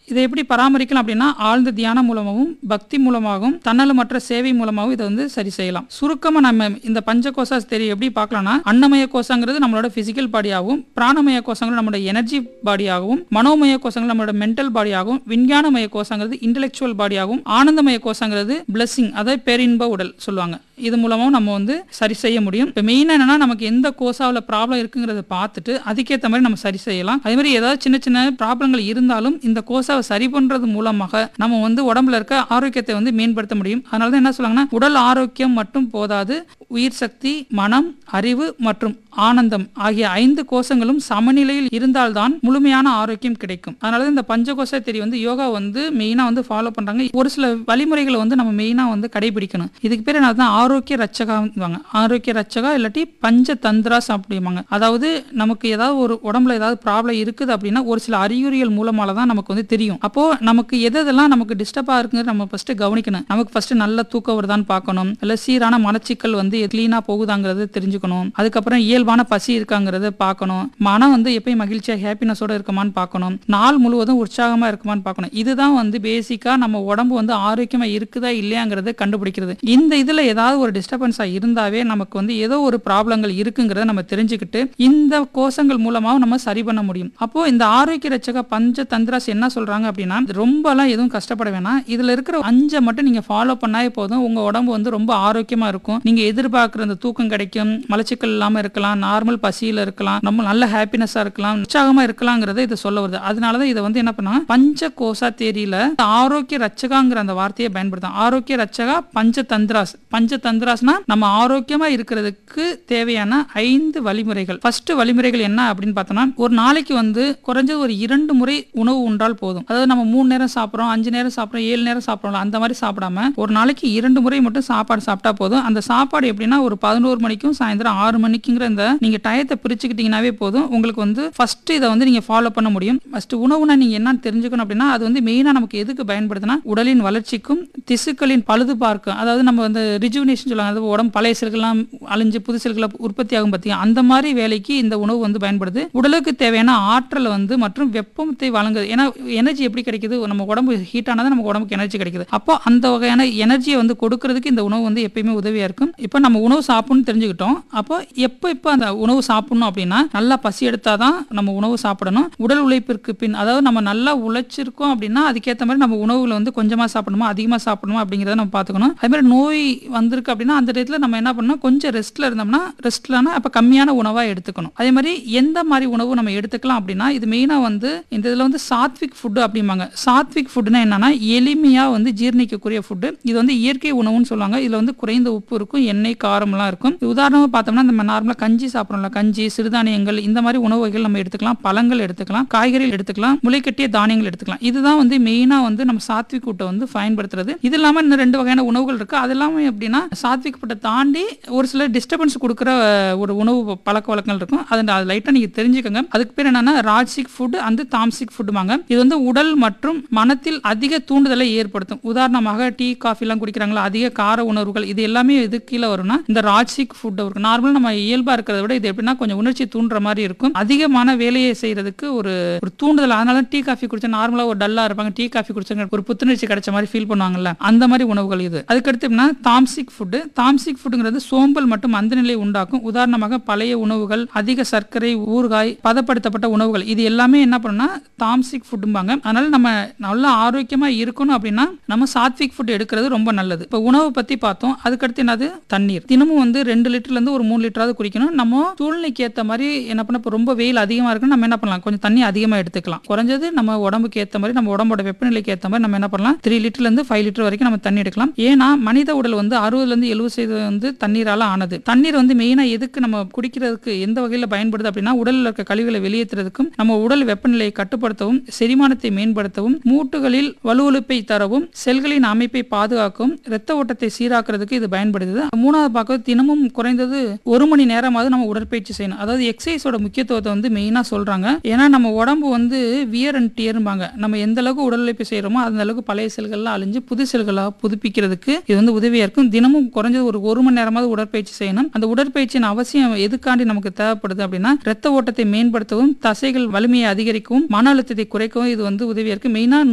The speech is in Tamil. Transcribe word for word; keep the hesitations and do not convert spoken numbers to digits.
இதை எப்படி பராமரிக்கலாம் அப்படின்னா ஆழ்ந்த தியானம் மூலமாகவும் பக்தி மூலமாகவும் தன்னலமற்ற சேவை மூலமாகவும் இதை வந்து சரி செய்யலாம். சுருக்கமா நம்ம இந்த பஞ்சகோசா தெரிய எப்படி பார்க்கலாம்னா அன்னமய கோஷங்கிறது நம்மளோட பிசிக்கல் பாடியாகவும், பிராணமய கோஷங்கள் நம்மளோட எனர்ஜி பாடியாகவும், மனோமய கோஷங்கள் நம்மளோட மென்டல் பாடியாகவும், விஞ்ஞானமய கோஷங்கிறது இன்டெலெக்சுவல் பாடியாகவும், ஆனந்தமய கோஷங்கிறது பிளஸிங் அதாவது பேரின்ப உடல் சொல்லுவாங்க. இது மூலமாகவும் நம்ம வந்து சரி செய்ய முடியும். இப்போ மெயினா என்னன்னா நமக்கு எந்த கோசாவில் ப்ராப்ளம் இருக்குங்கிறத பார்த்துட்டு அதுக்கேற்ற மாதிரி நம்ம சரி செய்யலாம். அதே மாதிரி ஏதாவது சின்ன சின்ன ப்ராப்ளங்கள் இருந்தாலும் இந்த கோசாவை சரி பண்றது மூலமாக நம்ம வந்து உடம்புல இருக்க ஆரோக்கியத்தை வந்து மேம்படுத்த முடியும். அதனால தான் என்ன சொல்லுவாங்கன்னா உடல் ஆரோக்கியம் மட்டும் போதாது, உயிர் சக்தி, மனம், அறிவு மற்றும் ஆனந்தம் ஆகிய ஐந்து கோஷங்களும் சமநிலையில் இருந்தால்தான் முழுமையான ஆரோக்கியம் கிடைக்கும். அதனால இந்த பஞ்சகோச தெரி வந்து யோகா வந்து மெயினா வந்து ஃபாலோ பண்றாங்க. ஒரு சில வழிமுறைகளை வந்து நம்ம மெயினா வந்து கடைபிடிக்கணும். இதுக்கு பேர் என்ன ஆரோக்கிய ரட்சகா, ஆரோக்கிய ரட்சகா இல்லாட்டி பஞ்ச தந்திராஸ் அப்படிம்பாங்க. அதாவது நமக்கு ஏதாவது ஒரு உடம்புல ஏதாவது ப்ராப்ளம் இருக்குது அப்படின்னா ஒரு சில அறிகுறிகள் மூலமால தான் நமக்கு வந்து தெரியும். அப்போ நமக்கு எதெல்லாம் நமக்கு டிஸ்டர்பா இருக்குங்கிறது நம்ம ஃபர்ஸ்ட் கவனிக்கணும். நமக்கு ஃபர்ஸ்ட் நல்ல தூக்கம் வருதான்னு பார்க்கணும், இல்ல சீரான மலச்சிக்கல் வந்து கிளீனா போகுதாங்கிறது தெரிஞ்சுக்கணும். அதுக்கப்புறம் இயல்பான பசி இருக்காங்கிறத பார்க்கணும். மனம் வந்து எப்பயும் மகிழ்ச்சியா ஹாப்பினஸோட இருக்குமான்னு பார்க்கணும். நாள் முழுவதும் உற்சாகமா இருக்குமான்னு பார்க்கணும். இதுதான் வந்து பேசிக்கா நம்ம உடம்பு வந்து ஆரோக்கியமா இருக்குதா இல்லையாங்கிறத கண்டுபிடிக்கிறது. இந்த இதுல ஏதாவது ஒரு டிஸ்டர்பன்ஸா இருந்தாவே நமக்கு வந்து ஏதோ ஒரு ப்ராப்ளங்கள் இருக்குங்கிறத நம்ம தெரிஞ்சுக்கிட்டு இந்த கோஷங்கள் மூலமாக நம்ம சரி பண்ண முடியும். அப்போ இந்த ஆரோக்கிய ரட்சக பஞ்ச தந்திராஸ் என்ன சொல்றாங்க அப்படின்னா ரொம்ப எல்லாம் எதுவும் கஷ்டப்பட வேணாம். இதுல இருக்கிற அஞ்சை மட்டும் நீங்க ஃபாலோ பண்ணாவே போதும். உங்க உடம்பு வந்து ரொம்ப ஆரோக்கியமா இருக்கும். நீங்க எதிர்பார்க்கிற அந்த தூக்கம் கிடைக்கும், மலச்சிக்கல் இல்லாம இருக்கலாம், நார்மல் பசியில இருக்கலாம், நம்ம நல்ல ஹாப்பினஸா இருக்கலாம், உற்சாகமா இருக்கலாங்கிறத இதை சொல்ல வருது. அதனாலதான் இதை வந்து என்ன பண்ணாங்க பஞ்ச கோசா தேரியில ஆரோக்கிய ரட்சகாங்கிற அந்த வார்த்தையை பயன்படுத்தும். ஆரோக்கிய ரட்சகா பஞ்ச தந்திராஸ். பஞ்ச தந்திராஸ்னா நம்ம ஆரோக்கியமா இருக்கிறதுக்கு தேவையான ஐந்து வழிமுறைகள். ஃபர்ஸ்ட் வழிமுறைகள் என்ன அப்படின்னு பார்த்தோம்னா ஒரு நாளைக்கு வந்து குறைஞ்சது ஒரு இரண்டு முறை உணவு உண்டால் போதும். அதாவது நம்ம மூணு நேரம் சாப்பிட்றோம், அஞ்சு நேரம் சாப்பிட்றோம், ஏழு நேரம் சாப்பிட்றோம், அந்த மாதிரி சாப்பிடாம ஒரு நாளைக்கு இரண்டு முறை மட்டும் சாப்பாடு சாப்பிட்டா போதும். அந்த சாப்பாடு எப்படின்னா ஒரு பதினோரு மணிக்கும் சாயந்தரம் ஆறு மணிக்குங்கிற இந்த நீங்க டயத்தை பிரிச்சுக்கிட்டீங்கன்னாவே போதும். உங்களுக்கு வந்து ஃபர்ஸ்ட் இதை வந்து நீங்க ஃபாலோ பண்ண முடியும். ஃபர்ஸ்ட் உணவுனா நீங்க என்னன்னு தெரிஞ்சுக்கணும் அப்படின்னா அது வந்து மெயினா நமக்கு எதுக்கு பயன்படுதுன்னா உடலின் வளர்ச்சிக்கும் திசுக்களின் பழுது பார்க்கும், அதாவது நம்ம வந்து ரிஜுவினேஷன் சொல்லுவாங்க, உடம்பு பழைய செல்கள்லாம் அழிஞ்சு புது செல்களை உற்பத்தி ஆகும் பார்த்தீங்க, அந்த மாதிரி வேலைக்கு இந்த உணவு வந்து பயன்படுது. உடலுக்கு தேவையான ஆற்றல் வந்து மற்றும் வெப்பத்தை வழங்குது. ஏன்னா எனர்ஜி எப்படி கிடைக்குது, நம்ம உடம்பு ஹீட் ஆனதான் நமக்கு உடம்புக்கு எனர்ஜி கிடைக்குது. அப்போ அந்த வகையான எனர்ஜியை வந்து கொடுக்கறதுக்கு இந்த உணவு வந்து எப்பயுமே உதவியா இருக்கும். இப்போ நம்ம உணவு சாப்பிடணும்னு தெரிஞ்சுக்கிட்டோம். அப்போ எப்போ இப்போ அந்த உணவு சாப்பிடணும் அப்படின்னா நல்லா பசி எடுத்தாதான் நம்ம உணவு சாப்பிடணும். உடல் உழைப்பிற்கு பின், அதாவது நம்ம நல்லா உழைச்சிருக்கோம் அப்படின்னா அதுக்கேற்ற மாதிரி நம்ம உணவுகளை வந்து கொஞ்சமா சாப்பிடணுமா அதிகமா சாப்பிடணுமா அப்படிங்கிறத நம்ம பார்த்துக்கணும். அதே மாதிரி நோய் வந்திருக்கு அப்படின்னா அந்த இடத்துல நம்ம என்ன பண்ணணும், கொஞ்சம் ரெஸ்ட்ல இருந்தோம்னா ரெஸ்ட்லனா அப்ப கம்மியான உணவா எடுத்துக்கணும். அதே மாதிரி எந்த மாதிரி உணவு நம்ம எடுத்துக்கலாம் அப்படின்னா இது மெயினா வந்து இந்த இதுல வந்து சாத்விக் ஃபுட் அப்படிம்பாங்க. சாத்விக் ஃபுட்னா என்னன்னா எளிமையா வந்து ஜீரணிக்கக்கூடிய ஃபுட். இது வந்து இயற்கை உணவுன்னு சொல்லுவாங்க. இதுல வந்து குறைந்த உப்பு இருக்கும், எண்ணெய், காரம் எல்லாம் இருக்கும். உதாரணமா பார்த்தோம்னா நம்ம நார்மலா கஞ்சி சாப்பிடறோம்ல, கஞ்சி, சிறுதானியங்கள், இந்த மாதிரி உணவு வகைகள் நம்ம எடுத்துக்கலாம். பழங்கள் எடுத்துக்கலாம், காய்கறிகள் எடுத்துக்கலாம், முளைக்கட்டிய தானியங்கள் எடுத்துக்கலாம். இதுதான் வந்து மெயினா வந்து நம்ம சாத்விக் ஃபுட்டை வந்து பயன்படுத்துறது. இது இல்லாம இன்னும் ரெண்டு வகையான உணவுகள் இருக்கு. அது எல்லாமே எப்படின்னா சாத்விக் ஃபுட்டை தாண்டி ஒரு சில டிஸ்டர்பன்ஸ் கொடுக்குற ஒரு உணவு பழக்க வழக்கங்கள் இருக்கும். அது லைட்டா நீங்க தெரிஞ்சுக்கோங்க. அதுக்கு பேர் என்னன்னா ராஜ்சிக் ஃபுட் அண்ட் தாம்சிக் ஃபுட்மாங்க. இது வந்து உடல் மற்றும் மனத்தில் அதிக தூண்டுதலை ஏற்படுத்தும். உதாரணமாக டீ, காஃபி எல்லாம் குடிக்கிறாங்களா, அதிக கார உணர்வுகள், இது எல்லாமே இது கீழே வரும்னா இந்த ராஜ்சிக் ஃபுட் இருக்கும். நார்மலா நம்ம இயல்பா இருக்கிறத விட இது எப்படின்னா கொஞ்சம் உணர்ச்சி தூண்டுற மாதிரி இருக்கும். அதிகமான வேலையை செய்யறதுக்கு ஒரு ஒரு தூண்டுதல். அதனால டீ காஃபி குடிச்சா நார்மலா ஒரு டல்லா இருப்பாங்க, டீ காஃபி குடிச்சாங்க ஒரு புத்துணர்ச்சி கிடைச்ச மாதிரி ஃபீல் பண்ணுவாங்கல்ல, அந்த மாதிரி உணவுகள் இது. அதுக்கடுத்து தாம்சிக் ஃபுட். தாம்சிக் ஃபுட்ங்கிறது சோம்பல் மற்றும் மந்தநிலை உண்டாக்கும். உதாரணமாக பழைய உணவுகள், அதிக சர்க்கரை, ஊறுகாய், பதப்படுத்தப்பட்ட உணவுகள், இது எல்லாமே என்ன பண்ணுன்னா தாம்சிக் ஃபுட்பாங்க. அதனால நம்ம நல்லா ஆரோக்கியமா இருக்கணும் அப்படின்னா நம்ம சாத்விக் ஃபுட் எடுக்கிறது ரொம்ப நல்லது. இப்போ உணவை பத்தி பார்த்தோம். அதுக்கடுத்து என்னது தண்ணீர். தினமும் வந்து ரெண்டு லிட்டர்ல இருந்து ஒரு மூணு லிட்டராவது குடிக்கணும். நம்ம சூழ்நிலைக்கு ஏற்ற மாதிரி என்ன பண்ண, இப்போ ரொம்ப வெயில் அதிகமா இருக்கு நம்ம என்ன பண்ணலாம், கொஞ்சம் தண்ணி அதிகமா எடுத்துக்கலாம். குறைஞ்சது நம்ம உடம்புக்கு ஏற்ற மாதிரி நம்ம உடம்போட வெப்பநிலைக்கு ஏற்ற மாதிரி நம்ம என்ன பண்ணலாம், த்ரீ லிட்டர்ல இருந்து ஃபைவ் லிட்டர் வரைக்கும் நம்ம தண்ணி எடுக்கலாம். ஏன்னா மனித உடல் வந்து அறுபதுல இருந்து எழுபது சதவீதம் வந்து தண்ணீரால ஆனது. தண்ணீர் வந்து மெயினா எதுக்கு நம்ம குடிக்கிறதுக்கு எந்த வகையில பயன்படுது அப்படின்னா உடல்ல இருக்க கழிவுகளை வெளியேற்றுறதுக்கும், நம்ம உடல் வெப்பநிலையை கட்டுப்படுத்தவும், செரிமானத்தை மேம்படுத்தவும், மூட்டுகளில் வலுவழுப்பை தரவும், செல்களின் அமைப்பை பாதுகாக்கவும், இரத்த ஓட்டத்தை சீராக்குறதுக்கு இது பயன்படுது. மூணாவது பார்க்க தினமும் குறைந்தது ஒரு மணி நேரமாவது நம்ம உடற்பயிற்சி செய்யணும். அதாவது எக்ஸசைஸோட முக்கியத்துவத்தை வந்து மெயினா சொல்றாங்க. ஏன்னா நம்ம உடம்பு வந்து வியர் அண்ட் டியர்பாங்க. நம்ம எந்த அளவுக்கு உடல் உழைப்பு செய்யறோமோ அந்த அளவுக்கு பழைய செல்கள்லாம் அழிஞ்சு புது செல்களா புதுப்பிக்கிறதுக்கு இது வந்து உதவியா இருக்கும். தினமும் குறைஞ்சது ஒரு ஒரு மணி நேரமாவது உடற்பயிற்சி செய்யணும். அந்த உடற்பயிற்சியின் அவசியம் எதுக்காண்டி நமக்கு தேவைப்படுது அப்படின்னா இரத்த ஓட்டத்தை மேம்படுத்தவும், தசைகள் வலிமையை அதிகரிக்கவும், மன அழுத்தத்தை குறைக்கவும் இது வந்து உதவியா இருக்கு. மெயினா